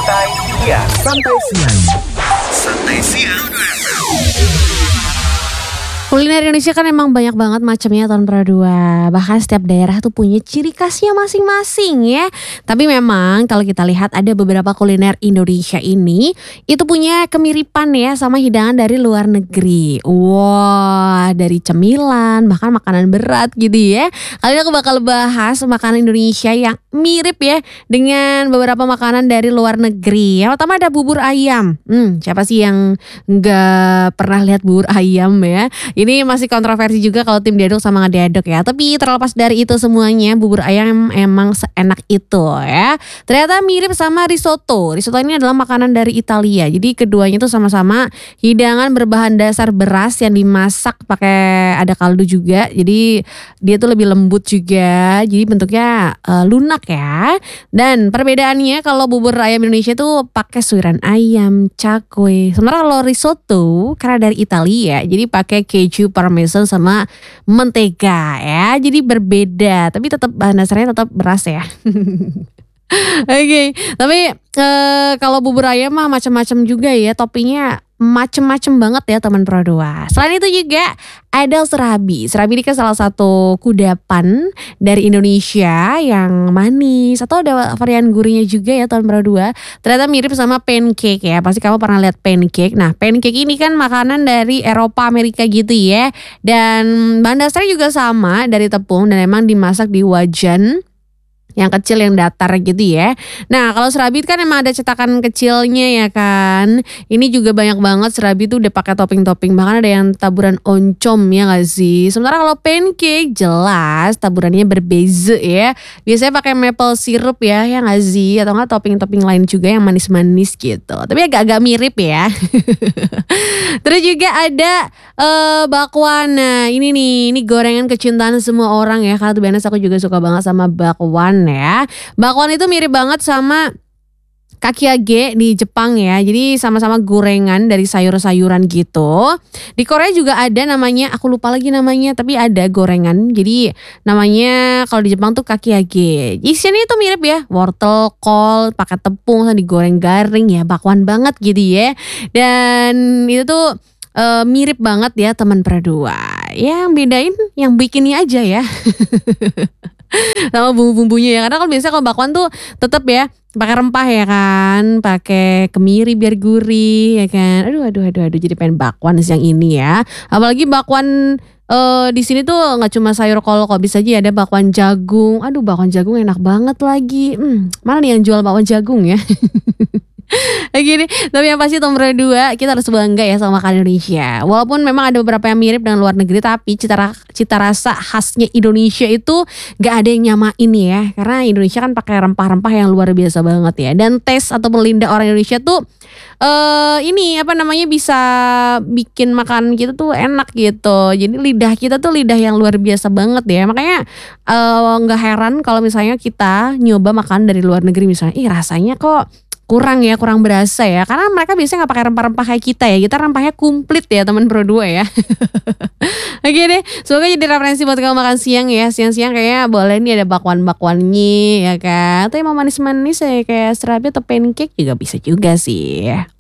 Santai siang. Kuliner Indonesia kan emang banyak banget macamnya tahun Pradua. Bahkan setiap daerah tuh punya ciri khasnya masing-masing ya. Tapi memang kalau kita lihat ada beberapa kuliner Indonesia ini itu punya kemiripan ya sama hidangan dari luar negeri. Wah, dari cemilan bahkan makanan berat gitu ya. Kali ini aku bakal bahas makanan Indonesia yang mirip ya dengan beberapa makanan dari luar negeri. Yang pertama ada bubur ayam. Siapa sih yang nggak pernah lihat bubur ayam ya? Ini masih kontroversi juga kalau tim Diaduk sama Ngediaduk ya. Tapi terlepas dari itu semuanya, bubur ayam emang seenak itu ya. Ternyata mirip sama risotto. Risotto ini adalah makanan dari Italia. Jadi keduanya itu sama-sama hidangan berbahan dasar beras yang dimasak pakai ada kaldu juga. Jadi dia tuh lebih lembut juga. Jadi bentuknya lunak ya. Dan perbedaannya kalau bubur ayam Indonesia tuh pakai suiran ayam, cakwe. Sementara kalau risotto karena dari Italia, jadi pakai keju parmesan sama mentega ya. Jadi berbeda, tapi tetap bahan dasarnya tetap beras ya. Oke, tapi kalau bubur ayam mah macam-macam juga ya, toppingnya macem-macem banget ya teman Pro2. Selain itu juga ada serabi. Serabi ini kan salah satu kudapan dari Indonesia yang manis atau ada varian gurihnya juga ya teman Pro2. Ternyata mirip sama pancake ya. Pasti kamu pernah lihat pancake. Nah, pancake ini kan makanan dari Eropa Amerika gitu ya. Dan bahan dasarnya juga sama dari tepung dan emang dimasak di wajan yang kecil yang datar gitu ya. Nah kalau serabi kan emang ada cetakan kecilnya ya kan. Ini juga banyak banget serabi tuh udah pakai topping-topping. Bahkan ada yang taburan oncom ya gak sih. Sementara kalau pancake jelas taburannya berbeza ya. Biasanya pakai maple syrup ya gak sih. Atau enggak topping-topping lain juga yang manis-manis gitu. Tapi agak-agak mirip ya. Terus juga ada bakwan. Nah ini nih, ini gorengan kecintaan semua orang ya. Karena tuh biasanya aku juga suka banget sama bakwan ya. Bakwan itu mirip banget sama kakiage di Jepang ya. Jadi sama-sama gorengan dari sayur-sayuran gitu. Di Korea juga ada namanya, aku lupa lagi namanya, tapi ada gorengan. Jadi namanya kalau di Jepang tuh kakiage. Isinya itu mirip ya, wortel, kol, pakai tepung, digoreng garing ya, bakwan banget gitu ya. Dan itu tuh mirip banget ya teman Pradua. Yang bedain yang bikinnya aja ya. Sama bumbu-bumbunya ya. Karena kan biasanya kalau bakwan tuh tetap ya pakai rempah ya kan, pakai kemiri biar gurih ya kan. Aduh jadi pengen bakwan siang ini ya. Apalagi bakwan di sini tuh nggak cuma sayur kol kok, bisa aja ada bakwan jagung. Aduh bakwan jagung enak banget lagi. Mana nih yang jual bakwan jagung ya? Gini, tapi yang pasti nomor 2 kita harus bangga ya sama makanan Indonesia. Walaupun memang ada beberapa yang mirip dengan luar negeri, tapi cita rasa khasnya Indonesia itu gak ada yang nyamain ya. Karena Indonesia kan pakai rempah-rempah yang luar biasa banget ya. Dan taste ataupun lidah orang Indonesia tuh ini apa namanya bisa bikin makanan kita tuh enak gitu. Jadi lidah kita tuh lidah yang luar biasa banget ya. Makanya gak heran kalau misalnya kita nyoba makan dari luar negeri misalnya, rasanya kok kurang berasa ya, karena mereka biasanya nggak pakai rempah-rempah kayak kita ya. Kita rempahnya komplit ya teman Pro2 ya. Oke deh, semoga jadi referensi buat kamu makan siang ya. Siang-siang kayaknya boleh nih ada bakwan-bakwannya ya kan. Atau yang mau manis-manis ya kayak serabi atau pancake juga bisa juga sih.